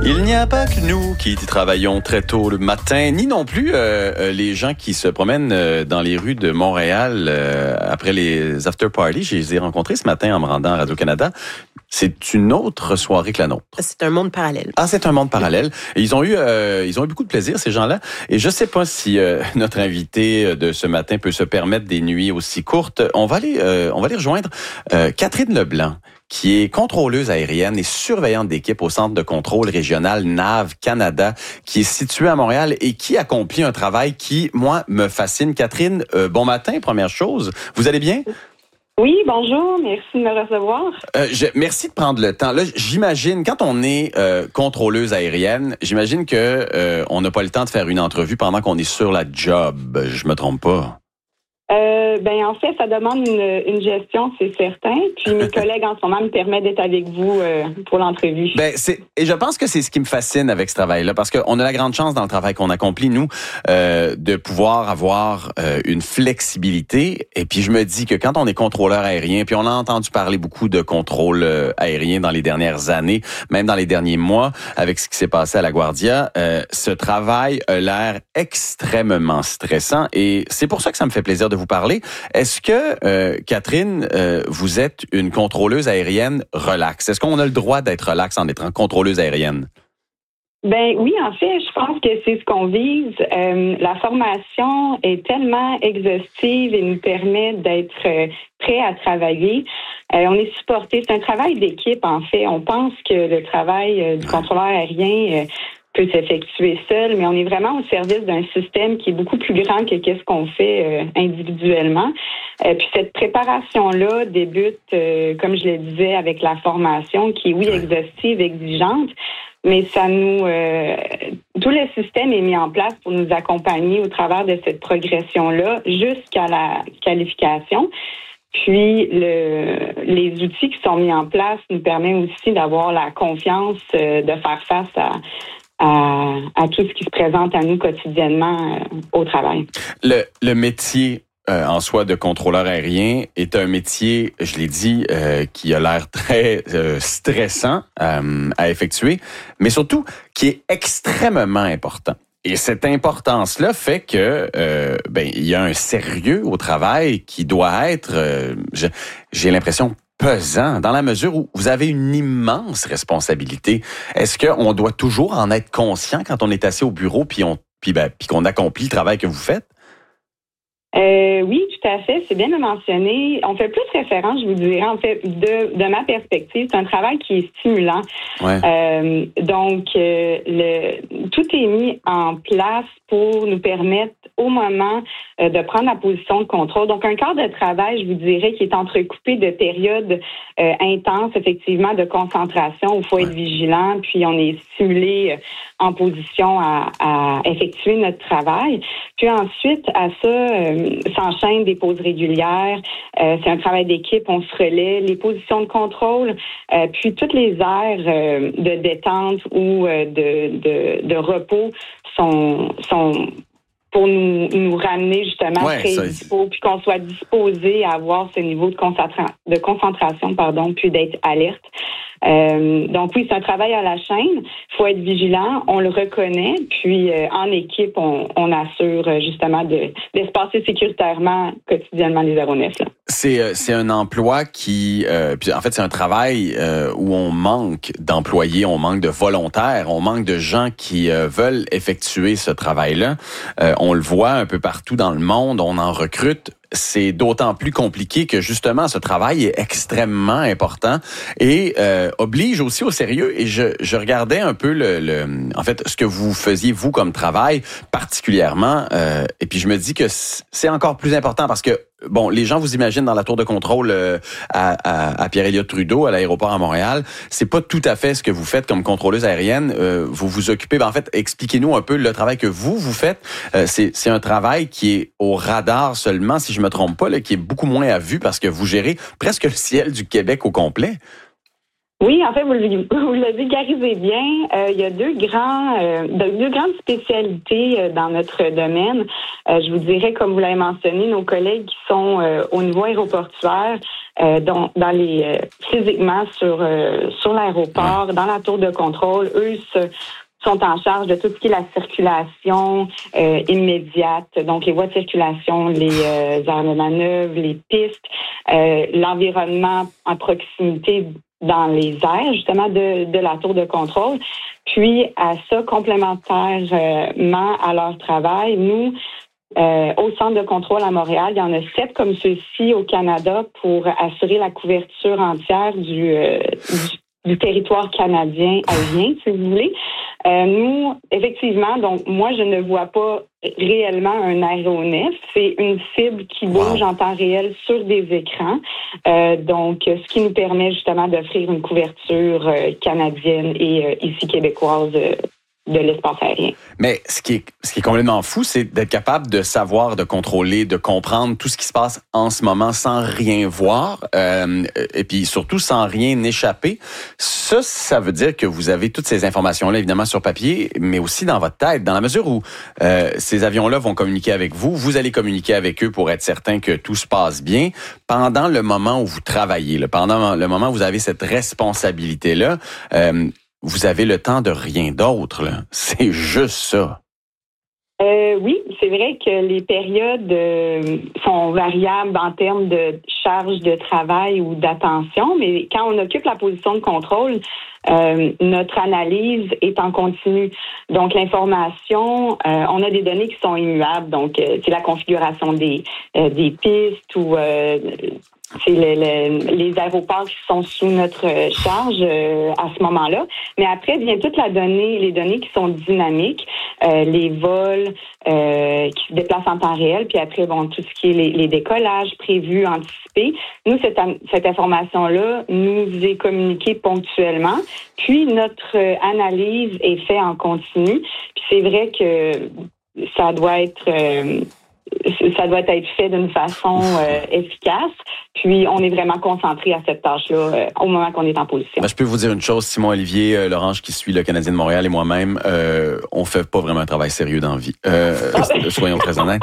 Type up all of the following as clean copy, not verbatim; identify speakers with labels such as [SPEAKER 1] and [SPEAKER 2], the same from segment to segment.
[SPEAKER 1] Il n'y a pas que nous qui travaillons très tôt le matin, ni non plus les gens qui se promènent dans les rues de Montréal après les after-parties. Je les ai rencontrés ce matin en me rendant à Radio-Canada. C'est une autre soirée que la nôtre.
[SPEAKER 2] C'est un monde parallèle.
[SPEAKER 1] Ah, c'est un monde parallèle. Et ils ont eu beaucoup de plaisir, ces gens-là. Et je sais pas si notre invité de ce matin peut se permettre des nuits aussi courtes. On va aller rejoindre Catherine Leblanc, qui est contrôleuse aérienne et surveillante d'équipe au Centre de contrôle régional NAV Canada, qui est situé à Montréal et qui accomplit un travail qui, moi, me fascine. Catherine, bon matin, première chose. Vous allez bien?
[SPEAKER 3] Oui, bonjour, merci de me recevoir.
[SPEAKER 1] Merci de prendre le temps. Là, j'imagine, quand on est contrôleuse aérienne, j'imagine que on n'a pas le temps de faire une entrevue pendant qu'on est sur la job. Je me trompe pas?
[SPEAKER 3] En fait, ça demande une gestion, c'est certain. Puis mes collègues en ce moment me permettent d'être avec vous pour l'entrevue.
[SPEAKER 1] Et je pense que c'est ce qui me fascine avec ce travail-là, parce qu'on a la grande chance dans le travail qu'on accomplit, nous, de pouvoir avoir une flexibilité. Et puis je me dis que quand on est contrôleur aérien, puis on a entendu parler beaucoup de contrôle aérien dans les dernières années, même dans les derniers mois, avec ce qui s'est passé à LaGuardia, ce travail a l'air extrêmement stressant. Et c'est pour ça que ça me fait plaisir de vous parler. Est-ce que, Catherine, vous êtes une contrôleuse aérienne relax? Est-ce qu'on a le droit d'être relax en étant contrôleuse aérienne?
[SPEAKER 3] Oui, en fait, je pense que c'est ce qu'on vise. La formation est tellement exhaustive et nous permet d'être prêt à travailler. On est supporté. C'est un travail d'équipe, en fait. On pense que le travail du contrôleur aérien peut s'effectuer seul, mais on est vraiment au service d'un système qui est beaucoup plus grand que qu'est-ce qu'on fait individuellement. Puis cette préparation-là débute, comme je le disais, avec la formation qui est, oui, exhaustive, exigeante, mais ça tout le système est mis en place pour nous accompagner au travers de cette progression-là jusqu'à la qualification. Puis les outils qui sont mis en place nous permettent aussi d'avoir la confiance de faire face à tout ce qui se présente à nous quotidiennement au travail.
[SPEAKER 1] Le métier en soi de contrôleur aérien est un métier, je l'ai dit, qui a l'air très stressant à effectuer, mais surtout qui est extrêmement important. Et cette importance-là fait que il y a un sérieux au travail qui doit être, j'ai l'impression, pesant, dans la mesure où vous avez une immense responsabilité. Est-ce qu'on doit toujours en être conscient quand on est assis au bureau puis qu'on accomplit le travail que vous faites?
[SPEAKER 3] Oui, tout à fait. C'est bien de mentionner. On fait plus référence, je vous dirais, en fait, de ma perspective. C'est un travail qui est stimulant.
[SPEAKER 1] Ouais.
[SPEAKER 3] Tout est mis en place pour nous permettre, au moment de prendre la position de contrôle. Donc, un quart de travail, je vous dirais, qui est entrecoupé de périodes intenses, effectivement, de concentration, où il faut être vigilant, puis on est stimulé en position à effectuer notre travail. Puis ensuite, à ça, s'enchaînent des pauses régulières. C'est un travail d'équipe, on se relaie. Les positions de contrôle, puis toutes les aires de détente ou de repos sont pour nous ramener justement très dispo, puis qu'on soit disposé à avoir ce niveau de concentration, puis d'être alerte. Donc oui, c'est un travail à la chaîne. Il faut être vigilant, on le reconnaît, puis en équipe, on assure justement de se passer sécuritairement quotidiennement les aéronefs. Là.
[SPEAKER 1] C'est un emploi qui, puis en fait, c'est un travail où on manque d'employés, on manque de volontaires, on manque de gens qui veulent effectuer ce travail-là. On le voit un peu partout dans le monde, on en recrute. C'est d'autant plus compliqué que justement ce travail est extrêmement important et oblige aussi au sérieux. Et je regardais un peu en fait ce que vous faisiez vous comme travail particulièrement. Et puis je me dis que c'est encore plus important parce que bon, les gens vous imaginent dans la tour de contrôle à Pierre-Éliott Trudeau à l'aéroport à Montréal. C'est pas tout à fait ce que vous faites comme contrôleuse aérienne. Vous vous occupez. En fait, expliquez-nous un peu le travail que vous faites. C'est un travail qui est au radar seulement, si je me trompe pas, là, qui est beaucoup moins à vue parce que vous gérez presque le ciel du Québec au complet.
[SPEAKER 3] Oui, en fait, vous le vulgarisez bien. Il y a deux grandes spécialités dans notre domaine. Je vous dirais, comme vous l'avez mentionné, nos collègues qui sont au niveau aéroportuaire, physiquement sur l'aéroport, dans la tour de contrôle, eux sont en charge de tout ce qui est la circulation immédiate, donc les voies de circulation, les aires de manœuvre, les pistes, l'environnement en proximité dans les airs, justement, de la tour de contrôle. Puis, à ça, complémentairement à leur travail, nous, au centre de contrôle à Montréal, il y en a 7 comme ceux-ci au Canada pour assurer la couverture entière du territoire canadien aérien, si vous voulez. Nous, effectivement, donc moi, je ne vois pas réellement un aéronef. C'est une cible qui bouge en temps réel sur des écrans. Donc, ce qui nous permet justement d'offrir une couverture canadienne et ici québécoise de l'espace aérien.
[SPEAKER 1] Mais ce qui est complètement fou, c'est d'être capable de savoir, de contrôler, de comprendre tout ce qui se passe en ce moment sans rien voir et puis surtout sans rien échapper. Ça veut dire que vous avez toutes ces informations-là, évidemment, sur papier, mais aussi dans votre tête, dans la mesure où ces avions-là vont communiquer avec vous, vous allez communiquer avec eux pour être certain que tout se passe bien. Pendant le moment où vous travaillez, pendant le moment où vous avez cette responsabilité-là, vous avez le temps de rien d'autre, là. C'est juste ça.
[SPEAKER 3] Oui, c'est vrai que les périodes sont variables en termes de charge de travail ou d'attention, mais quand on occupe la position de contrôle, notre analyse est en continu. Donc, l'information, on a des données qui sont immuables. Donc, c'est la configuration des pistes ou c'est les aéroports qui sont sous notre charge à ce moment-là. Mais après vient toute les données qui sont dynamiques, les vols qui se déplacent en temps réel, puis après, tout ce qui est les décollages prévus, anticipés. Nous, cette information-là nous est communiquée ponctuellement, puis notre analyse est faite en continu. Puis c'est vrai que ça doit être fait d'une façon efficace. Puis, on est vraiment concentré à cette tâche-là au moment qu'on est en position.
[SPEAKER 1] Je peux vous dire une chose, Simon-Olivier Lorange, qui suit le Canadien de Montréal et moi-même, on fait pas vraiment un travail sérieux dans la vie. Soyons très honnêtes.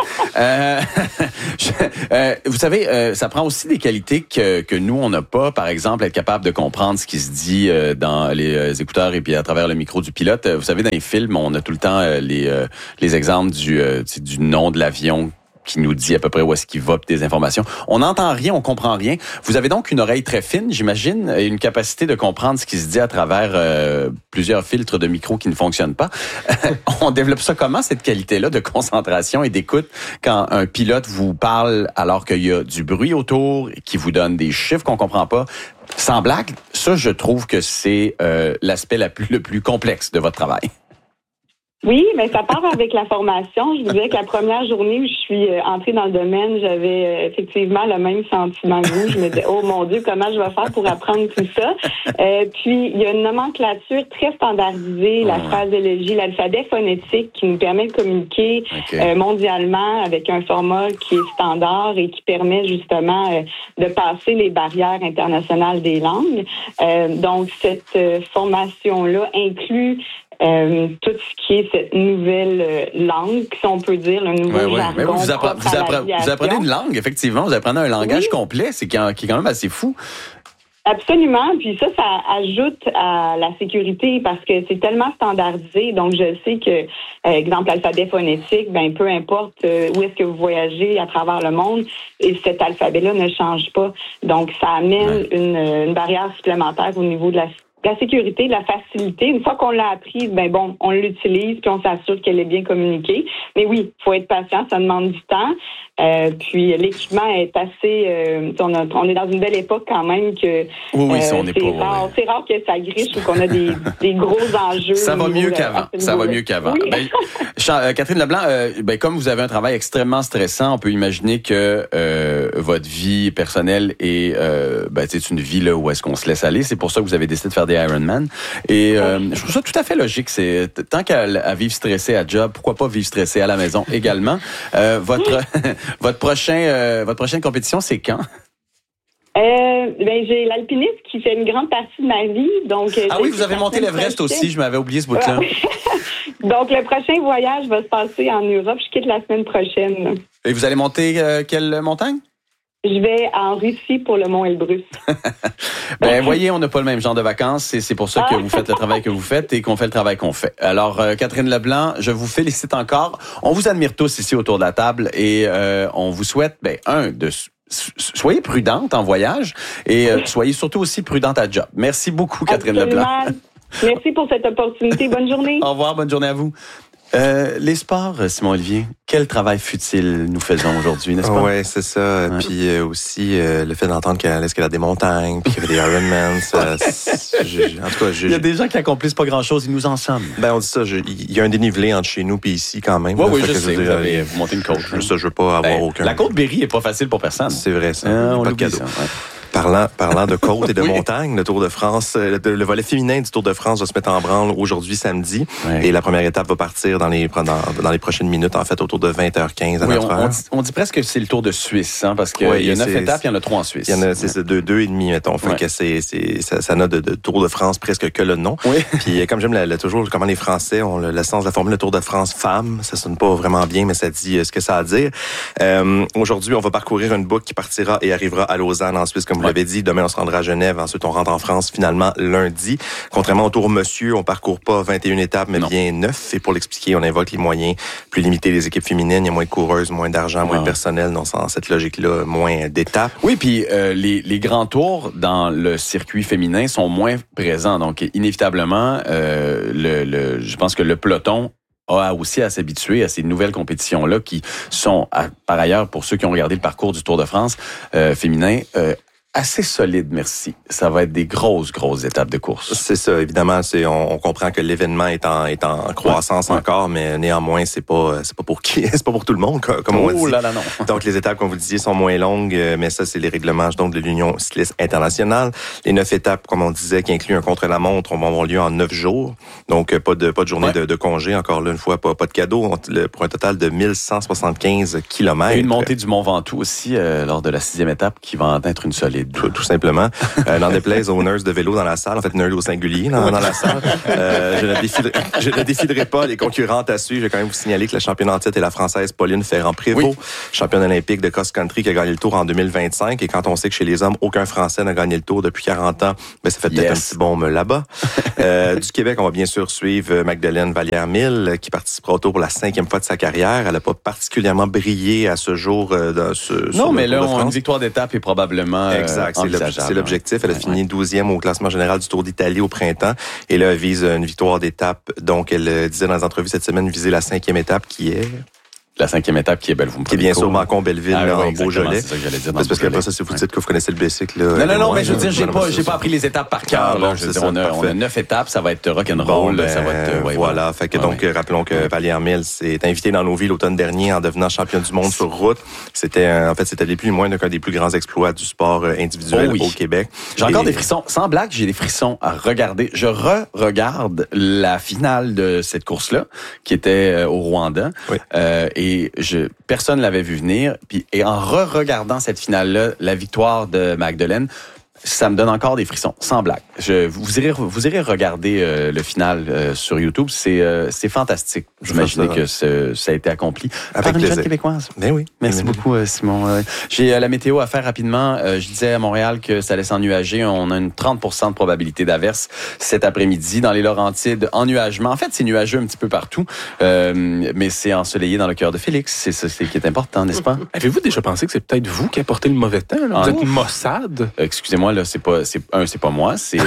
[SPEAKER 1] Vous savez, ça prend aussi des qualités que nous, on n'a pas. Par exemple, être capable de comprendre ce qui se dit dans les écouteurs et puis à travers le micro du pilote. Vous savez, dans les films, on a tout le temps les exemples du nom de l'avion qui nous dit à peu près où est-ce qu'il va, des informations. On n'entend rien, on comprend rien. Vous avez donc une oreille très fine, j'imagine, et une capacité de comprendre ce qui se dit à travers plusieurs filtres de micro qui ne fonctionnent pas. On développe ça comment, cette qualité-là de concentration et d'écoute, quand un pilote vous parle alors qu'il y a du bruit autour, qui vous donne des chiffres qu'on comprend pas? Sans blague, ça, je trouve que c'est l'aspect le plus complexe de votre travail.
[SPEAKER 3] Oui, mais ça part avec la formation. Je vous disais que la première journée où je suis entrée dans le domaine, j'avais effectivement le même sentiment que vous. Je me disais, oh mon Dieu, comment je vais faire pour apprendre tout ça? Puis, il y a une nomenclature très standardisée, la phraséologie, l'alphabet phonétique qui nous permet de communiquer mondialement avec un format qui est standard et qui permet justement de passer les barrières internationales des langues. Donc, cette formation-là inclut tout ce qui est cette nouvelle langue, si on peut dire, le nouveau jargon.
[SPEAKER 1] Vous apprenez une langue, effectivement. Vous apprenez un langage complet, qui est quand même assez fou.
[SPEAKER 3] Absolument. Puis ça ajoute à la sécurité parce que c'est tellement standardisé. Donc, je sais que, exemple, l'alphabet phonétique, peu importe où est-ce que vous voyagez à travers le monde, et cet alphabet-là ne change pas. Donc, ça amène une barrière supplémentaire au niveau de la sécurité, de la facilité. Une fois qu'on l'a apprise, on l'utilise puis on s'assure qu'elle est bien communiquée. Mais oui, il faut être patient, ça demande du temps. Puis l'équipement est assez... on est dans une belle époque quand même que c'est rare que ça griche ou qu'on a des gros enjeux.
[SPEAKER 1] Ça va mieux qu'avant.
[SPEAKER 3] Oui.
[SPEAKER 1] Catherine Leblanc, comme vous avez un travail extrêmement stressant, on peut imaginer que votre vie personnelle est c'est une vie là, où est-ce qu'on se laisse aller. C'est pour ça que vous avez décidé de faire des Ironman. Et je trouve ça tout à fait logique. C'est tant qu'à vivre stressé à job, pourquoi pas vivre stressé à la maison également. Votre prochaine compétition, c'est quand?
[SPEAKER 3] J'ai l'alpinisme qui fait une grande partie de ma vie. Donc,
[SPEAKER 1] oui, vous avez monté l'Everest aussi, je m'avais oublié ce bout-là.
[SPEAKER 3] Donc, le prochain voyage va se passer en Europe. Je quitte la semaine prochaine.
[SPEAKER 1] Et vous allez monter quelle montagne?
[SPEAKER 3] Je vais en Russie pour le mont Elbrus.
[SPEAKER 1] Voyez, on n'a pas le même genre de vacances et c'est pour ça que vous faites le travail que vous faites et qu'on fait le travail qu'on fait. Alors, Catherine Leblanc, je vous félicite encore. On vous admire tous ici autour de la table et on vous souhaite, soyez prudente en voyage et soyez surtout aussi prudente à job. Merci beaucoup, Catherine Leblanc.
[SPEAKER 3] Merci pour cette opportunité. Bonne journée.
[SPEAKER 1] Au revoir, bonne journée à vous. Les sports, Simon-Olivier, quel travail futile nous faisons aujourd'hui, n'est-ce pas?
[SPEAKER 2] Oui, c'est ça. Ouais. Puis aussi, le fait d'entendre qu'elle escalade des montagnes, puis qu'il y avait des Ironman, en tout cas...
[SPEAKER 1] Il y a des gens qui accomplissent pas grand-chose, ils nous en somment.
[SPEAKER 2] On dit ça, il y a un dénivelé entre chez nous et ici quand même.
[SPEAKER 1] Oui, je sais, vous montez une côte.
[SPEAKER 2] Ça, je veux pas avoir aucun...
[SPEAKER 1] La côte Berry est pas facile pour personne.
[SPEAKER 2] C'est vrai, ça.
[SPEAKER 1] Pas de cadeau.
[SPEAKER 2] Parlant de côte et de montagne, le Tour de France, le volet féminin du Tour de France va se mettre en branle aujourd'hui samedi. Et la première étape va partir dans les prochaines minutes, en fait, autour de 20h15 à 9h.
[SPEAKER 1] On dit presque que c'est le Tour de Suisse, parce qu'il y a 9 étapes, il y en a 3 en Suisse.
[SPEAKER 2] Il y en a, c'est deux et demi, mettons. Fait que ça n'a de Tour de France presque que le nom.
[SPEAKER 1] Oui.
[SPEAKER 2] Puis comme j'aime toujours comment les Français ont le sens de la formule, le Tour de France femme, ça sonne pas vraiment bien, mais ça dit ce que ça a à dire. Aujourd'hui, on va parcourir une boucle qui partira et arrivera à Lausanne en Suisse, comme vous l'avez dit. Demain, on se rendra à Genève. Ensuite, on rentre en France finalement lundi. Contrairement au Tour Monsieur, on parcourt pas 21 étapes, mais bien 9. Et pour l'expliquer, on invoque les moyens plus limités des équipes féminines. Il y a moins de coureuses, moins d'argent, moins de personnel. Donc, dans cette logique-là, moins d'étapes.
[SPEAKER 1] Oui, puis les grands tours dans le circuit féminin sont moins présents. Donc, inévitablement, je pense que le peloton a aussi à s'habituer à ces nouvelles compétitions-là qui sont, par ailleurs, pour ceux qui ont regardé le parcours du Tour de France féminin, assez solide, merci. Ça va être des grosses étapes de course.
[SPEAKER 2] C'est ça, évidemment. On comprend que l'événement est en croissance encore, mais néanmoins, c'est pas pour qui, c'est pas pour tout le monde, comme on dit.
[SPEAKER 1] Oh là là, non.
[SPEAKER 2] Donc, les étapes, comme vous le disiez, sont moins longues, mais ça, c'est les règlements donc de l'Union cycliste internationale. Les 9 étapes, comme on disait, qui incluent un contre-la-montre, vont avoir lieu en 9 jours. Donc, pas de journée de congé. Encore là, une fois, pas de cadeau, pour un total de 1175 kilomètres.
[SPEAKER 1] Et une montée du Mont Ventoux aussi, lors de la 6e étape, qui va en être une solide.
[SPEAKER 2] Tout simplement. N'en déplaise aux nurses de vélo dans la salle, en fait, nerd au singulier dans la salle. Je ne défilerai pas les concurrentes à suivre. Je vais quand même vous signaler que la championne en titre est la Française Pauline Ferrand-Prévôt, championne olympique de cross-country qui a gagné le Tour en 2025. Et quand on sait que chez les hommes, aucun Français n'a gagné le Tour depuis 40 ans, ça fait peut-être un petit baume là-bas. Du Québec, on va bien sûr suivre Magdeleine Vallière-Mille, qui participera au Tour pour la 5e fois de sa carrière. Elle n'a pas particulièrement brillé à ce jour
[SPEAKER 1] Non, mais là, une victoire d'étape est probablement
[SPEAKER 2] exact. C'est l'objectif. Elle a fini 12e au classement général du Tour d'Italie au printemps. Et là, elle vise une victoire d'étape. Donc, elle disait dans les entrevues cette semaine viser la 5e étape qui est...
[SPEAKER 1] La 5e étape qui est belle, vous me
[SPEAKER 2] qui est bien sûr Mâcon-Belleville en Beaujolais.
[SPEAKER 1] C'est ça que j'allais dire.
[SPEAKER 2] Parce qu'après ça, si vous dites que vous connaissez le bicycle.
[SPEAKER 1] Non, mais je veux dire, j'ai pas appris les étapes par cœur. On a 9 étapes, ça va être rock'n'roll. Ça va être,
[SPEAKER 2] voilà. Fait que donc, rappelons que Vallière-Mille s'est invité dans nos vies l'automne dernier en devenant championne du monde sur route. C'était les plus moins qu'un des plus grands exploits du sport individuel au Québec.
[SPEAKER 1] J'ai encore des frissons. Sans blague, j'ai des frissons à regarder. Je re-regarde la finale de cette course-là, qui était au Rwanda. Et personne l'avait vu venir. Et en re-regardant cette finale-là, la victoire de Magdeleine, ça me donne encore des frissons, sans blague. Vous irez regarder le final sur YouTube. C'est fantastique. J'imagine que ça a été accompli par une jeune Québécoise.
[SPEAKER 2] Ben oui.
[SPEAKER 1] Merci beaucoup, Simon. J'ai la météo à faire rapidement. Je disais à Montréal que ça allait s'ennuager. On a une 30% de probabilité d'averse cet après-midi. Dans les Laurentides, ennuagement. En fait, c'est nuageux un petit peu partout, mais c'est ensoleillé dans le cœur de Félix. C'est ça qui est important, n'est-ce pas?
[SPEAKER 4] Avez-vous déjà pensé que c'est peut-être vous qui apportez le mauvais temps? Vous êtes Mossad?
[SPEAKER 1] Excusez-moi, là, c'est pas moi, c'est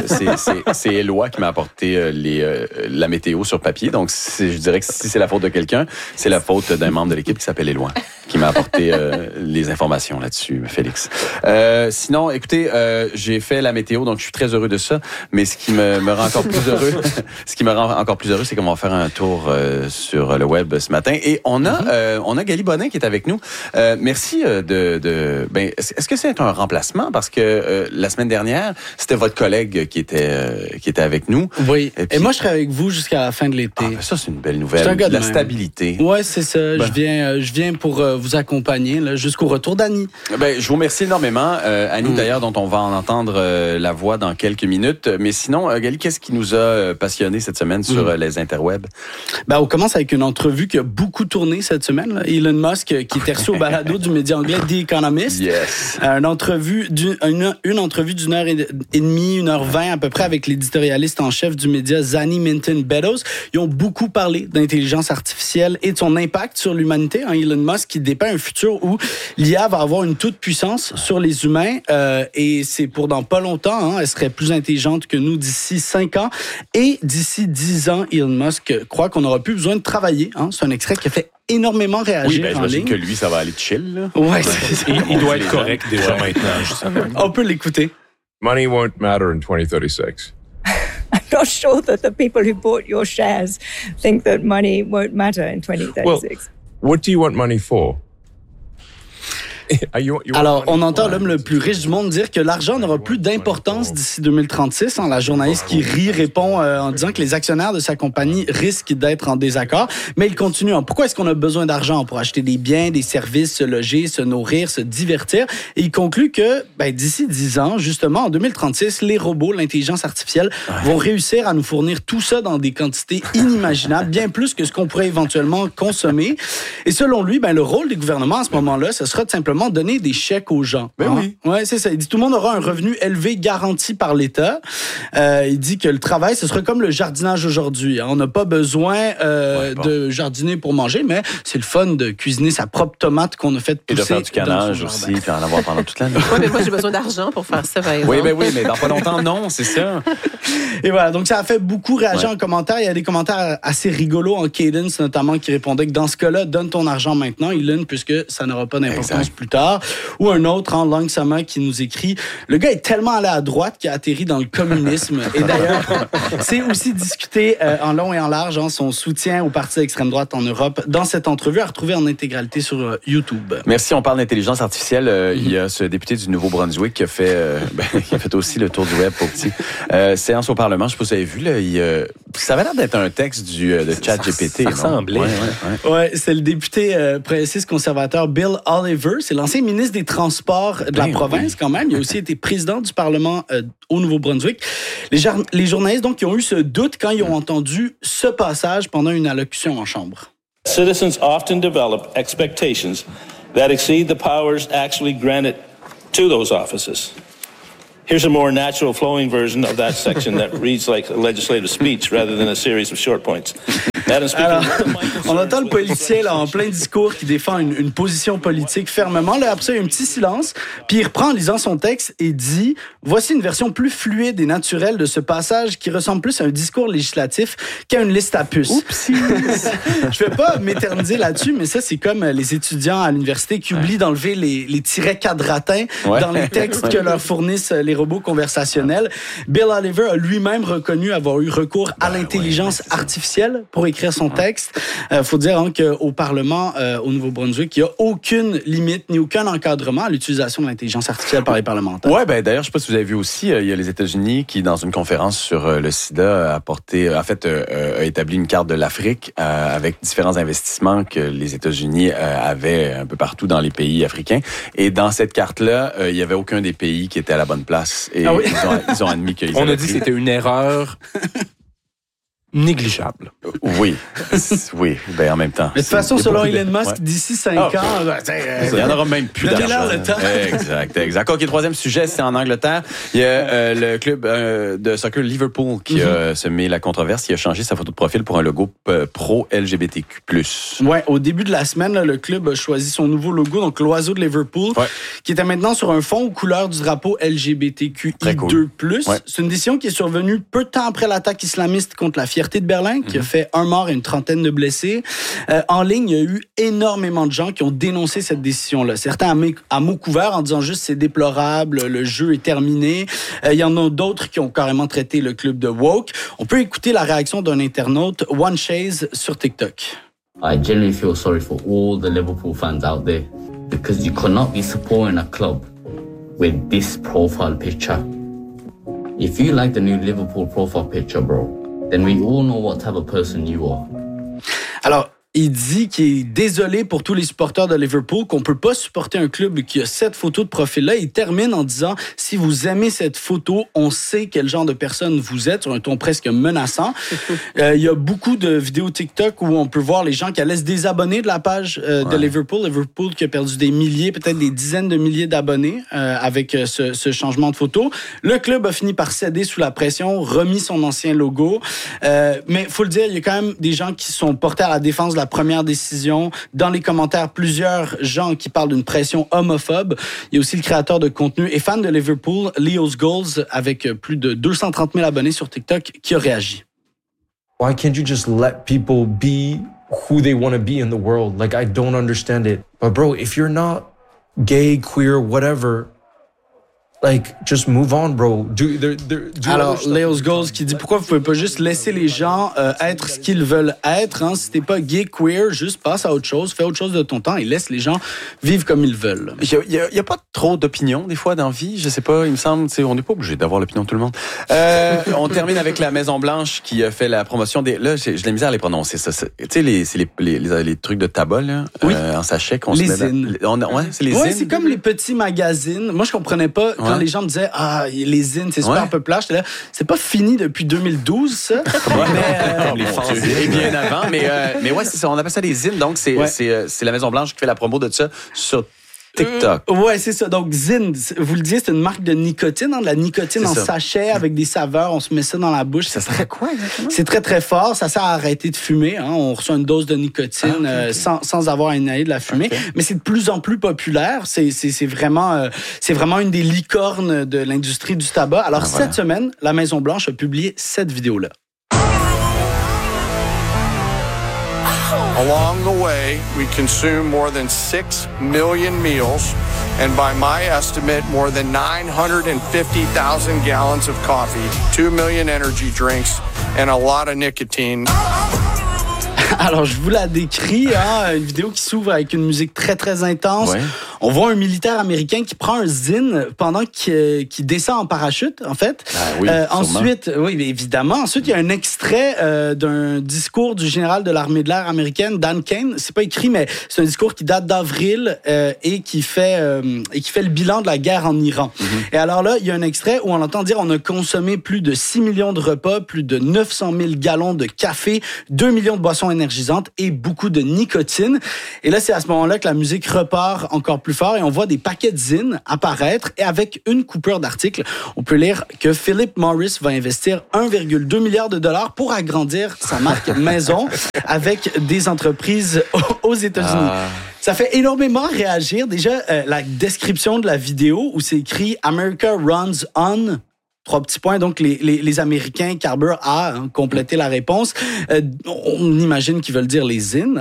[SPEAKER 1] Éloi qui m'a apporté la météo sur papier. Donc, je dirais que si c'est la faute de quelqu'un, c'est la faute d'un membre de l'équipe qui s'appelle Éloi, qui m'a apporté les informations là-dessus, Félix. Sinon, écoutez, j'ai fait la météo, donc je suis très heureux de ça. Mais ce qui me rend encore plus heureux, c'est qu'on va faire un tour sur le web ce matin. Et on a Gali Bonin qui est avec nous. Merci est-ce que c'est un remplacement? Parce que la semaine dernière, c'était votre collègue qui était avec nous.
[SPEAKER 5] Oui. Et moi, je serai avec vous jusqu'à la fin de l'été.
[SPEAKER 1] Ça, c'est une belle nouvelle. La stabilité.
[SPEAKER 5] Ouais, c'est ça. Je viens pour vous accompagner là, jusqu'au retour d'Annie.
[SPEAKER 1] Ben, je vous remercie énormément, Annie, d'ailleurs, dont on va en entendre la voix dans quelques minutes. Mais sinon, Gali, qu'est-ce qui nous a passionné cette semaine sur les interwebs?
[SPEAKER 5] Ben, on commence avec une entrevue qui a beaucoup tourné cette semaine. Là. Elon Musk, qui était reçu au balado du média anglais The Economist.
[SPEAKER 1] Yes.
[SPEAKER 5] Une entrevue d'une heure et demie, 1h20 à peu près avec l'éditorialiste en chef du média Zanny Minton Beddoes. Ils ont beaucoup parlé d'intelligence artificielle et de son impact sur l'humanité. Elon Musk qui dépeint un futur où l'IA va avoir une toute-puissance sur les humains et c'est pour dans pas longtemps. Elle serait plus intelligente que nous d'ici 5 ans. Et d'ici 10 ans, Elon Musk croit qu'on n'aura plus besoin de travailler. C'est un extrait qui a fait énormément réagir en ligne.
[SPEAKER 1] J'imagine que lui, ça va aller chill. Là.
[SPEAKER 5] Ouais,
[SPEAKER 4] il doit être correct déjà maintenant.
[SPEAKER 5] On peut l'écouter.
[SPEAKER 6] Money won't matter in 2036.
[SPEAKER 7] I'm not sure that the people who bought your shares think that money won't matter in 2036.
[SPEAKER 6] Well, what do you want money for?
[SPEAKER 5] Alors, on entend l'homme le plus riche du monde dire que l'argent n'aura plus d'importance d'ici 2036. La journaliste qui rit répond en disant que les actionnaires de sa compagnie risquent d'être en désaccord. Mais il continue. Pourquoi est-ce qu'on a besoin d'argent pour acheter des biens, des services, se loger, se nourrir, se divertir? Et il conclut que d'ici 10 ans, justement, en 2036, les robots, l'intelligence artificielle vont réussir à nous fournir tout ça dans des quantités inimaginables, bien plus que ce qu'on pourrait éventuellement consommer. Et selon lui, le rôle des gouvernements à ce moment-là, ce sera de simplement donner des chèques aux gens.
[SPEAKER 1] Oui.
[SPEAKER 5] Ouais, c'est ça. Il dit tout le monde aura un revenu élevé garanti par l'État. Il dit que le travail, ce sera comme le jardinage aujourd'hui. On n'a pas besoin de jardiner pour manger, mais c'est le fun de cuisiner sa propre tomate qu'on a fait pousser.
[SPEAKER 1] Et de faire du canage aussi, puis en avoir pendant toute l'année.
[SPEAKER 8] Oui, mais moi, j'ai besoin d'argent pour faire ça, par exemple.
[SPEAKER 1] Oui, mais dans pas longtemps, non, c'est ça.
[SPEAKER 5] Et voilà, donc ça a fait beaucoup réagir en commentaires. Il y a des commentaires assez rigolos en Cadence, notamment, qui répondaient que dans ce cas-là, donne ton argent maintenant, Elon, puisque ça n'aura pas d'importance plus tard. Ou un autre, Lang Sama, qui nous écrit « Le gars est tellement allé à droite qu'il a atterri dans le communisme. » Et d'ailleurs, c'est aussi discuté en long et en large, son soutien au parti d'extrême droite en Europe dans cette entrevue à retrouver en intégralité sur YouTube.
[SPEAKER 1] Merci, on parle d'intelligence artificielle. Il y a ce député du Nouveau-Brunswick qui a fait, qui a fait aussi le tour du web pour petit. Séance au Parlement, je sais pas si vous avez vu, là, ça avait l'air d'être un texte de ChatGPT.
[SPEAKER 4] Ça ressemblait.
[SPEAKER 5] Ouais, c'est le député progressiste conservateur Bill Oliver. C'est l'ancien ministre des Transports de la province, quand même. Il a aussi été président du Parlement au Nouveau-Brunswick. Les journalistes, donc, qui ont eu ce doute quand ils ont entendu ce passage pendant une allocution en chambre.
[SPEAKER 9] Citizens often develop expectations that exceed the powers actually granted to those offices. Here's a more natural flowing version of that section that reads like a legislative speech rather than a series of short points.
[SPEAKER 5] Alors, on entend le politicien là, en plein discours qui défend une position politique fermement. Là, après ça, il y a un petit silence. Puis il reprend en lisant son texte et dit « Voici une version plus fluide et naturelle de ce passage qui ressemble plus à un discours législatif qu'à une liste à puces. » Oups! Je vais pas m'éterniser là-dessus, mais ça, c'est comme les étudiants à l'université qui oublient d'enlever les tirets quadratins dans les textes que leur fournissent les robots conversationnels. Bill Oliver a lui-même reconnu avoir eu recours à l'intelligence artificielle pour écrire son texte. Faut dire qu'au Parlement, au Nouveau-Brunswick, il n'y a aucune limite ni aucun encadrement à l'utilisation de l'intelligence artificielle par les parlementaires.
[SPEAKER 1] Ouais, d'ailleurs, je sais pas si vous avez vu aussi, il y a les États-Unis qui, dans une conférence sur le sida, a établi une carte de l'Afrique avec différents investissements que les États-Unis avaient un peu partout dans les pays africains. Et dans cette carte-là, il y avait aucun des pays qui était à la bonne place. Et ils ont admis qu'ils
[SPEAKER 4] On a dit que c'était une erreur négligeable.
[SPEAKER 1] Oui, en même temps.
[SPEAKER 5] Mais de toute façon, selon Elon Musk, d'ici 5 ans...
[SPEAKER 1] il n'y en aura même plus d'argent. Exact. OK, troisième sujet, c'est en Angleterre. Il y a le club de soccer Liverpool qui a semé la controverse. Il a changé sa photo de profil pour un logo pro-LGBTQ+.
[SPEAKER 5] Ouais, au début de la semaine, le club a choisi son nouveau logo, donc l'oiseau de Liverpool, qui était maintenant sur un fond aux couleurs du drapeau LGBTQI2+. Ouais. C'est une décision qui est survenue peu de temps après l'attaque islamiste contre la fierté de Berlin, qui a fait 1 mort et une trentaine de blessés. En ligne, il y a eu énormément de gens qui ont dénoncé cette décision-là. Certains à mots couverts en disant juste c'est déplorable, le jeu est terminé. Il y en a d'autres qui ont carrément traité le club de woke. On peut écouter la réaction d'un internaute, One Chase, sur TikTok.
[SPEAKER 10] I genuinely feel sorry for all the Liverpool fans out there because you cannot be supporting a club with this profile picture. If you like the new Liverpool profile picture, bro, then we all know what type of person you are.
[SPEAKER 5] Alors, Il dit qu'il est désolé pour tous les supporters de Liverpool, qu'on peut pas supporter un club qui a cette photo de profil-là. Il termine en disant, si vous aimez cette photo, on sait quel genre de personne vous êtes, sur un ton presque menaçant. Il y a beaucoup de vidéos TikTok où on peut voir les gens qui allaient se désabonner de la page de Liverpool. Liverpool qui a perdu des milliers, peut-être des dizaines de milliers d'abonnés avec ce changement de photo. Le club a fini par céder sous la pression, remis son ancien logo. Mais il faut le dire, il y a quand même des gens qui sont portés à la défense de la première décision. Dans les commentaires, plusieurs gens qui parlent d'une pression homophobe. Il y a aussi le créateur de contenu et fan de Liverpool, Leo's Goals, avec plus de 230 000 abonnés sur TikTok, qui a réagi.
[SPEAKER 11] Why can't you just let people be who they want to be in the world? Like, I don't understand it. But bro, if you're not gay, queer, whatever... Like, just move on, bro.
[SPEAKER 5] Alors, Leo's Goals qui dit pourquoi vous pouvez pas juste laisser les gens être ce qu'ils veulent être. Hein? Si t'es pas gay, queer, juste passe à autre chose, fais autre chose de ton temps et laisse les gens vivre comme ils veulent.
[SPEAKER 1] Il y a pas trop d'opinions des fois dans la vie. Je sais pas, il me semble, on n'est pas obligé d'avoir l'opinion de tout le monde. On termine avec la Maison Blanche qui a fait la promotion des. Là, j'ai de la misère à les prononcer. Ça, tu sais, c'est les trucs de tabac là,
[SPEAKER 5] oui.
[SPEAKER 1] En sachet qu'on
[SPEAKER 5] les
[SPEAKER 1] se met.
[SPEAKER 5] Zines.
[SPEAKER 1] Ouais, c'est les
[SPEAKER 5] ouais,
[SPEAKER 1] zines.
[SPEAKER 5] c'est comme les petits magazines. Moi, je comprenais pas quand les gens me disaient les zines, c'est super populaire. J'étais là, c'est pas fini depuis 2012, ça.
[SPEAKER 1] Comme les fanzines. Et bien avant, mais ouais, c'est ça. On appelle ça les zines. Donc c'est la Maison Blanche qui fait la promo de ça sur TikTok.
[SPEAKER 5] Ouais, c'est ça. Donc, Zyn, vous le disiez, c'est une marque de nicotine, de la nicotine en sachet avec des saveurs. On se met ça dans la bouche.
[SPEAKER 1] Ça sert à quoi exactement? C'est
[SPEAKER 5] très, très fort. Ça sert à arrêter de fumer. Hein. On reçoit une dose de nicotine sans avoir à inhaler de la fumée. Okay. Mais c'est de plus en plus populaire. C'est vraiment une des licornes de l'industrie du tabac. Alors, cette semaine, la Maison-Blanche a publié cette vidéo-là.
[SPEAKER 12] Along the way, we consume more than 6 million meals, and by my estimate, more than 950,000 gallons of coffee, 2 million energy drinks, and a lot of nicotine.
[SPEAKER 5] Alors, je vous la décris, une vidéo qui s'ouvre avec une musique très, très intense. Ouais. On voit un militaire américain qui prend un zine pendant qu'il descend en parachute, en fait.
[SPEAKER 1] Oui,
[SPEAKER 5] ensuite, oui, évidemment. Ensuite, il y a un extrait d'un discours du général de l'armée de l'air américaine, Dan Kane. C'est pas écrit, mais c'est un discours qui date d'avril et qui fait le bilan de la guerre en Iran. Mm-hmm. Et alors là, il y a un extrait où on entend dire on a consommé plus de 6 millions de repas, plus de 900 000 gallons de café, 2 millions de boissons énergisantes et beaucoup de nicotine. Et là, c'est à ce moment-là que la musique repart encore plus fort et on voit des paquets de zines apparaître et avec une coupure d'articles, on peut lire que Philip Morris va investir 1,2 milliard de dollars pour agrandir sa marque maison avec des entreprises aux États-Unis. Ça fait énormément réagir. Déjà, la description de la vidéo où c'est écrit « America runs on ». 3 petits points. Donc, les Américains carburent à compléter la réponse. On imagine qu'ils veulent dire les zines.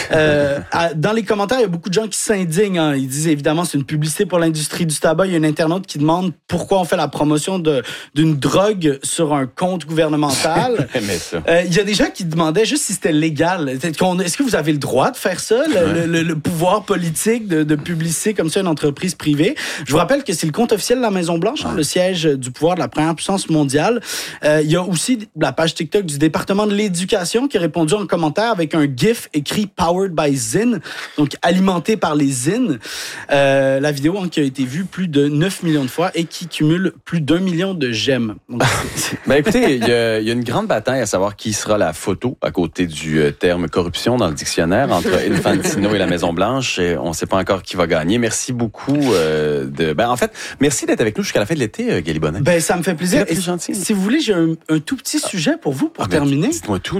[SPEAKER 5] Dans les commentaires, il y a beaucoup de gens qui s'indignent. Ils disent, évidemment, c'est une publicité pour l'industrie du tabac. Il y a un internaute qui demande pourquoi on fait la promotion d'une drogue sur un compte gouvernemental. Il y a des gens qui demandaient juste si c'était légal. Est-ce que vous avez le droit de faire ça, le pouvoir politique de publicité comme ça une entreprise privée? Je vous rappelle que c'est le compte officiel de la Maison-Blanche, le siège du pouvoir de la première puissance mondiale. Il y a aussi la page TikTok du département de l'éducation qui a répondu en commentaire avec un GIF écrit « Powered by Zyn », donc alimenté par les zines. La vidéo qui a été vue plus de 9 millions de fois et qui cumule plus d'1 million de j'aime.
[SPEAKER 1] Écoutez, il y a une grande bataille à savoir qui sera la photo à côté du terme corruption dans le dictionnaire entre Infantino et la Maison-Blanche. On ne sait pas encore qui va gagner. Merci beaucoup. En fait, merci d'être avec nous jusqu'à la fin de l'été, Gali Bonnet.
[SPEAKER 5] Ça me fait plaisir. Si vous voulez, j'ai un tout petit sujet pour vous, pour terminer.
[SPEAKER 1] Dites-moi tout.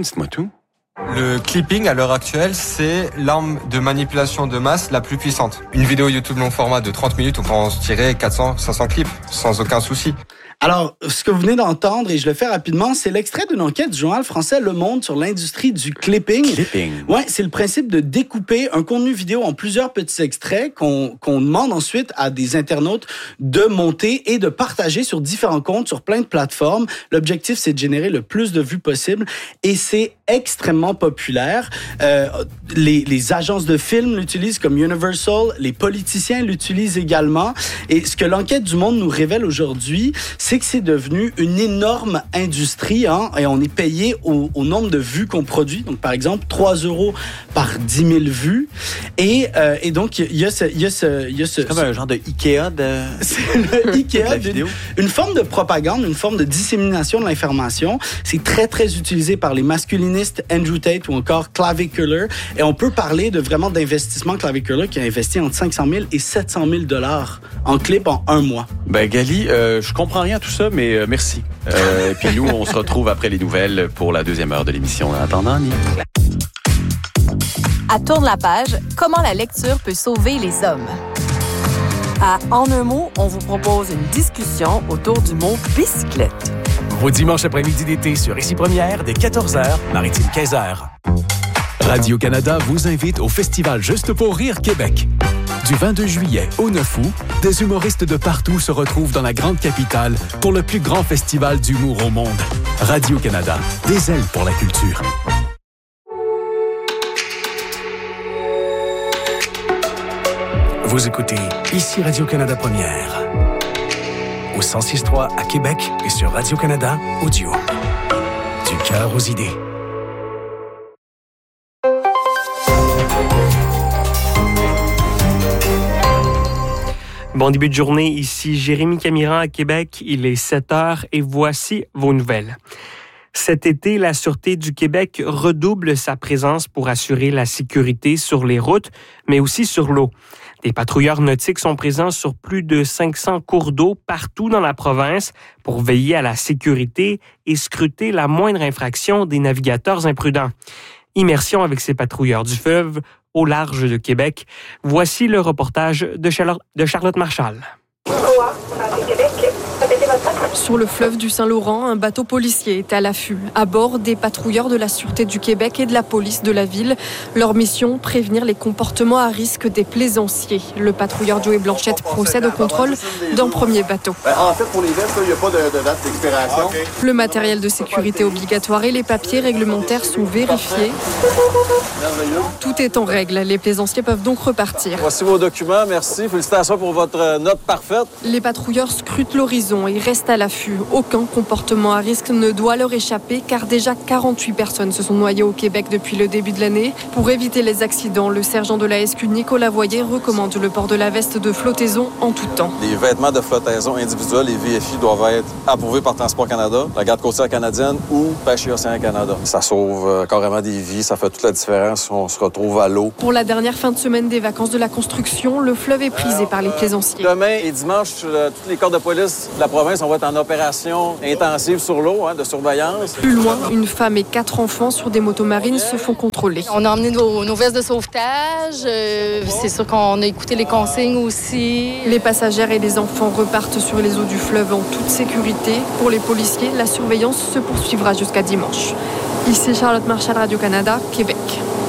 [SPEAKER 13] Le clipping, à l'heure actuelle, c'est l'arme de manipulation de masse la plus puissante. Une vidéo YouTube long format de 30 minutes, on peut en tirer 400, 500 clips, sans aucun souci.
[SPEAKER 5] Alors, ce que vous venez d'entendre, et je le fais rapidement, c'est l'extrait d'une enquête du journal français Le Monde sur l'industrie du clipping. Ouais, c'est le principe de découper un contenu vidéo en plusieurs petits extraits qu'on demande ensuite à des internautes de monter et de partager sur différents comptes, sur plein de plateformes. L'objectif, c'est de générer le plus de vues possible et c'est extrêmement populaire. Les agences de films l'utilisent comme Universal, les politiciens l'utilisent également. Et ce que l'enquête du Monde nous révèle aujourd'hui, c'est que c'est devenu une énorme industrie, hein, et on est payé au nombre de vues qu'on produit. Donc, par exemple, 3 € par 10 000 vues. Et donc, il y a ce...
[SPEAKER 1] C'est comme un genre de Ikea de...
[SPEAKER 5] C'est le Ikea une forme de propagande, une forme de dissémination de l'information. C'est très, très utilisé par les masculinistes Andrew Tate ou encore Clavicular. Et on peut parler vraiment d'investissement Clavicular qui a investi entre 500 000 et 700 000 $ en clip en 1 mois.
[SPEAKER 1] Ben, Gali, je comprends rien à tout ça, mais merci. Et puis nous, on se retrouve après les nouvelles pour la deuxième heure de l'émission. En attendant, Annie.
[SPEAKER 14] À Tourne la page, comment la lecture peut sauver les hommes. À En un mot, on vous propose une discussion autour du mot bicyclette.
[SPEAKER 15] Vos dimanches après-midi d'été sur Ici Première dès 14h, Maritime 15h. Radio-Canada vous invite au Festival Juste pour rire Québec. Du 22 juillet au 9 août, des humoristes de partout se retrouvent dans la grande capitale pour le plus grand festival d'humour au monde. Radio-Canada, des ailes pour la culture. Vous écoutez Ici Radio-Canada Première. Au 106.3 à Québec et sur Radio-Canada Audio. Du cœur aux idées.
[SPEAKER 16] Bon début de journée, ici Jérémy Camiran à Québec. Il est 7h et voici vos nouvelles. Cet été, la Sûreté du Québec redouble sa présence pour assurer la sécurité sur les routes, mais aussi sur l'eau. Des patrouilleurs nautiques sont présents sur plus de 500 cours d'eau partout dans la province pour veiller à la sécurité et scruter la moindre infraction des navigateurs imprudents. Immersion avec ces patrouilleurs du fleuve au large de Québec. Voici le reportage de Charlotte Marchal.
[SPEAKER 17] Sur le fleuve du Saint-Laurent, un bateau policier est à l'affût. À bord, des patrouilleurs de la Sûreté du Québec et de la police de la ville. Leur mission, prévenir les comportements à risque des plaisanciers. Le patrouilleur Joey Blanchette procède au contrôle d'un premier bateau.
[SPEAKER 18] En fait, pour les vestes, il n'y a pas de date d'expiration.
[SPEAKER 17] Le matériel de sécurité obligatoire et les papiers réglementaires sont vérifiés. Tout est en règle. Les plaisanciers peuvent donc repartir.
[SPEAKER 18] Voici vos documents. Merci. Félicitations pour votre note parfaite.
[SPEAKER 17] Les patrouilleurs scrutent l'horizon et restent à l'affût. Aucun comportement à risque ne doit leur échapper car déjà 48 personnes se sont noyées au Québec depuis le début de l'année. Pour éviter les accidents, le sergent de la SQ Nicolas Voyer recommande le port de la veste de flottaison en tout temps.
[SPEAKER 18] Les vêtements de flottaison individuels, les VFI, doivent être approuvés par Transport Canada, la Garde côtière canadienne ou Pêche et Océan Canada. Ça sauve carrément des vies, ça fait toute la différence si on se retrouve à l'eau.
[SPEAKER 17] Pour la dernière fin de semaine des vacances de la construction, le fleuve est prisé par les plaisanciers.
[SPEAKER 18] Demain et dimanche, tous les corps de police de la province, on va être en opération intensive sur l'eau, de surveillance.
[SPEAKER 17] Plus loin, une femme et 4 enfants sur des motos marines se font contrôler.
[SPEAKER 19] On a emmené nos vestes de sauvetage. C'est sûr qu'on a écouté les consignes aussi.
[SPEAKER 17] Les passagères et les enfants repartent sur les eaux du fleuve en toute sécurité. Pour les policiers, la surveillance se poursuivra jusqu'à dimanche. Ici Charlotte Marchal, Radio-Canada, Québec.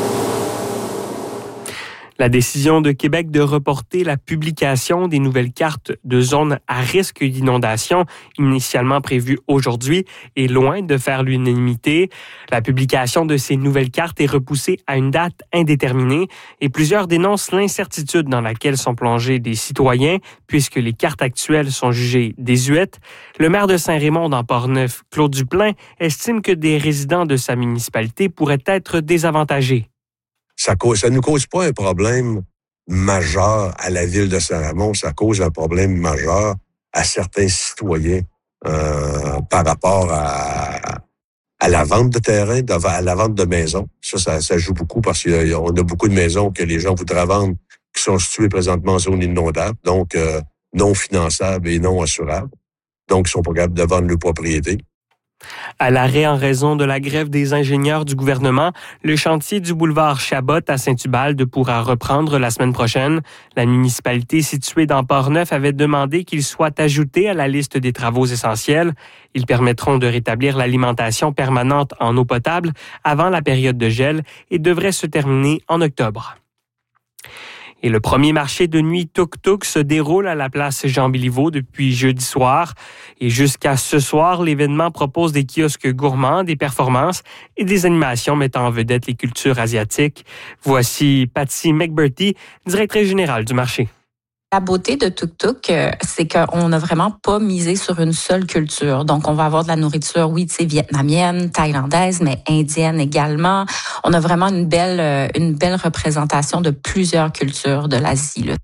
[SPEAKER 16] La décision de Québec de reporter la publication des nouvelles cartes de zones à risque d'inondation, initialement prévue aujourd'hui, est loin de faire l'unanimité. La publication de ces nouvelles cartes est repoussée à une date indéterminée et plusieurs dénoncent l'incertitude dans laquelle sont plongés des citoyens puisque les cartes actuelles sont jugées désuètes. Le maire de Saint-Raymond dans Port-Neuf, Claude Duplain, estime que des résidents de sa municipalité pourraient être désavantagés.
[SPEAKER 20] Ça ne nous cause pas un problème majeur à la ville de Saint-Raymond, ça cause un problème majeur à certains citoyens par rapport à la vente de terrain, à la vente de maisons. Ça joue beaucoup parce qu'on a beaucoup de maisons que les gens voudraient vendre qui sont situées présentement en zone inondable, donc non finançables et non assurables. Donc, ils sont pas capables de vendre leur propriété.
[SPEAKER 16] À l'arrêt en raison de la grève des ingénieurs du gouvernement, le chantier du boulevard Chabot à Saint-Ubalde pourra reprendre la semaine prochaine. La municipalité située dans Port-Neuf avait demandé qu'il soit ajouté à la liste des travaux essentiels. Ils permettront de rétablir l'alimentation permanente en eau potable avant la période de gel et devraient se terminer en octobre. Et le premier marché de nuit Tuk-Tuk se déroule à la place Jean-Béliveau depuis jeudi soir. Et jusqu'à ce soir, l'événement propose des kiosques gourmands, des performances et des animations mettant en vedette les cultures asiatiques. Voici Patsy McBurty, directrice générale du marché.
[SPEAKER 21] La beauté de Tuk Tuk, c'est qu'on n'a vraiment pas misé sur une seule culture. Donc, on va avoir de la nourriture, oui, tu sais, vietnamienne, thaïlandaise, mais indienne également. On a vraiment une belle représentation de plusieurs cultures de l'Asie, là.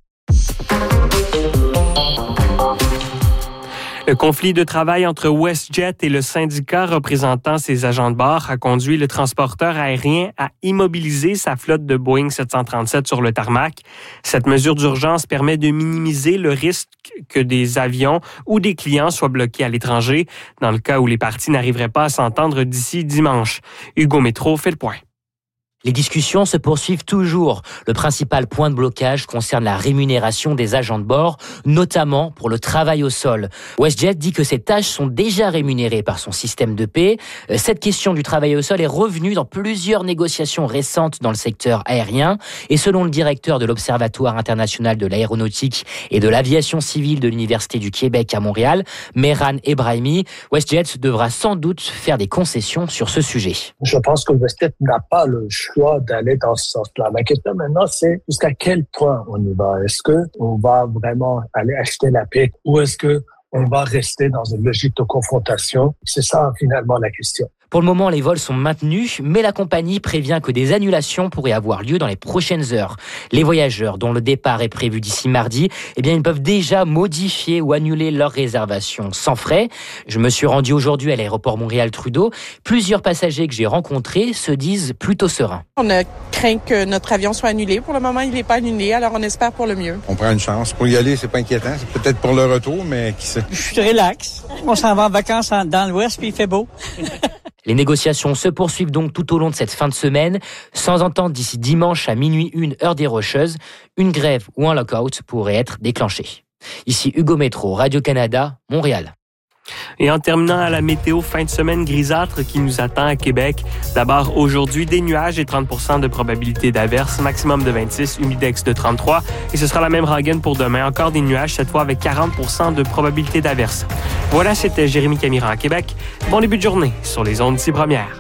[SPEAKER 16] Le conflit de travail entre WestJet et le syndicat représentant ses agents de bord a conduit le transporteur aérien à immobiliser sa flotte de Boeing 737 sur le tarmac. Cette mesure d'urgence permet de minimiser le risque que des avions ou des clients soient bloqués à l'étranger, dans le cas où les parties n'arriveraient pas à s'entendre d'ici dimanche. Hugo Métro fait le point.
[SPEAKER 22] Les discussions se poursuivent toujours. Le principal point de blocage concerne la rémunération des agents de bord, notamment pour le travail au sol. WestJet dit que ces tâches sont déjà rémunérées par son système de paie. Cette question du travail au sol est revenue dans plusieurs négociations récentes dans le secteur aérien. Et selon le directeur de l'Observatoire international de l'aéronautique et de l'aviation civile de l'Université du Québec à Montréal, Mehran Ebrahimi, WestJet devra sans doute faire des concessions sur ce sujet.
[SPEAKER 23] Je pense que WestJet n'a pas le choix d'aller dans ce sens-là. La question maintenant, c'est jusqu'à quel point on y va. Est-ce qu'on va vraiment aller acheter la paix ou est-ce qu'on va rester dans une logique de confrontation? C'est ça, finalement, la question.
[SPEAKER 22] Pour le moment, les vols sont maintenus, mais la compagnie prévient que des annulations pourraient avoir lieu dans les prochaines heures. Les voyageurs, dont le départ est prévu d'ici mardi, ils peuvent déjà modifier ou annuler leur réservation sans frais. Je me suis rendu aujourd'hui à l'aéroport Montréal-Trudeau. Plusieurs passagers que j'ai rencontrés se disent plutôt sereins.
[SPEAKER 24] On a craint que notre avion soit annulé. Pour le moment, il n'est pas annulé, alors on espère pour le mieux.
[SPEAKER 25] On prend une chance. Pour y aller, c'est pas inquiétant. C'est peut-être pour le retour, mais qui sait.
[SPEAKER 26] Je suis relax. On s'en va en vacances dans l'Ouest, puis il fait beau.
[SPEAKER 22] Les négociations se poursuivent donc tout au long de cette fin de semaine. Sans entente d'ici dimanche à minuit 1 heure des Rocheuses, une grève ou un lockout pourrait être déclenché. Ici Hugo Métro, Radio-Canada, Montréal.
[SPEAKER 16] Et en terminant à la météo, fin de semaine grisâtre qui nous attend à Québec. D'abord, aujourd'hui, des nuages et 30% de probabilité d'averse, maximum de 26, humidex de 33. Et ce sera la même rengaine pour demain. Encore des nuages, cette fois avec 40% de probabilité d'averse. Voilà, c'était Jérémy Camiran à Québec. Bon début de journée sur les ondes d'ici première.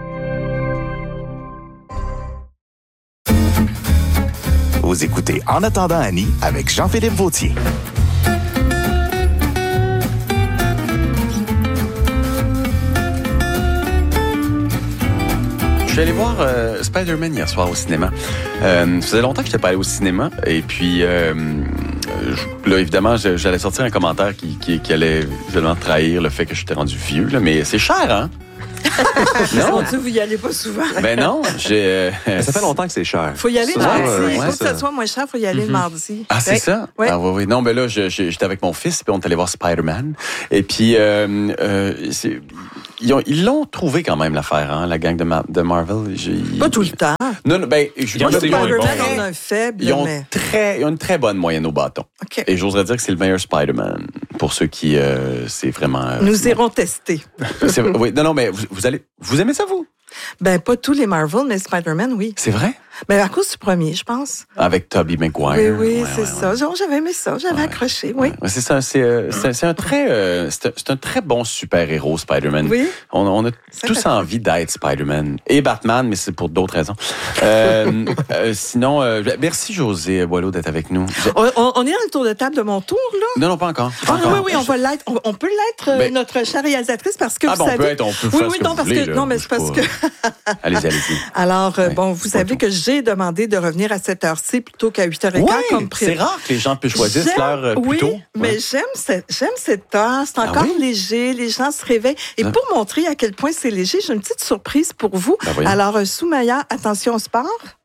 [SPEAKER 27] Vous écoutez En attendant Annie avec Jean-Philippe Vautier.
[SPEAKER 1] Je suis allé voir Spider-Man hier soir au cinéma. Ça faisait longtemps que je n'étais pas allé au cinéma. Et puis, là, évidemment, j'allais sortir un commentaire qui allait vraiment trahir le fait que j'étais rendu vieux. Là, mais c'est cher, hein?
[SPEAKER 28] Non, vous y allez pas souvent.
[SPEAKER 1] Ben non,
[SPEAKER 2] ça fait longtemps que c'est cher.
[SPEAKER 28] Faut y aller le mardi. Faut que ça soit moins cher, faut y aller le mardi.
[SPEAKER 1] Ah, c'est ça?
[SPEAKER 28] Oui.
[SPEAKER 1] Ah, oui. Non, ben là, j'étais avec mon fils, puis on est allé voir Spider-Man. Et puis, ils l'ont trouvé quand même, l'affaire, hein, la gang de Marvel.
[SPEAKER 28] Pas tout le temps.
[SPEAKER 1] Non, ben,
[SPEAKER 28] Spider-Man, on a un faible,
[SPEAKER 1] ils ont une très bonne moyenne au bâton.
[SPEAKER 28] Okay.
[SPEAKER 1] Et j'oserais dire que c'est le meilleur Spider-Man. Pour ceux qui, c'est vraiment...
[SPEAKER 28] Nous irons tester.
[SPEAKER 1] Oui, non, mais vous aimez ça, vous?
[SPEAKER 28] Ben, pas tous les Marvel, mais Spider-Man, oui.
[SPEAKER 1] C'est vrai?
[SPEAKER 28] Ben, à cause du premier, je pense.
[SPEAKER 1] Avec Tobey Maguire.
[SPEAKER 28] Oui, c'est ça. J'avais aimé ça, j'avais accroché, oui.
[SPEAKER 1] Ouais, c'est ça, c'est un très bon super-héros, Spider-Man.
[SPEAKER 28] Oui.
[SPEAKER 1] On a tous envie d'être Spider-Man. Et Batman, mais c'est pour d'autres raisons. Sinon, merci José Boileau d'être avec nous.
[SPEAKER 28] On est dans le tour de table de mon tour, là?
[SPEAKER 1] Non, pas encore.
[SPEAKER 28] Oui, on va l'être. On peut l'être, notre chère réalisatrice, parce que vous savez...
[SPEAKER 1] on peut faire ce que vous voulez,
[SPEAKER 28] non, mais c'est parce que...
[SPEAKER 1] Allez-y.
[SPEAKER 28] Alors, vous savez que j'ai demandé de revenir à cette heure-ci plutôt qu'à 8h15 comme prévu.
[SPEAKER 1] C'est rare que les gens puissent choisir l'heure plus tôt.
[SPEAKER 28] Oui, mais j'aime cette heure. C'est encore léger. Les gens se réveillent. Et pour montrer à quel point c'est léger, j'ai une petite surprise pour vous. Alors, Soumaya, attention au sport.